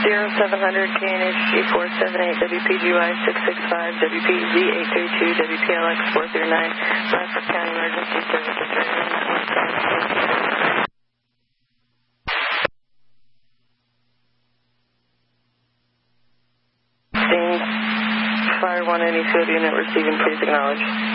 0700 KNHG 478, WPGY 665, WPZ 832, WPLX 439, Bradford County Emergency Services. Fire 1 any field unit receiving, please acknowledge.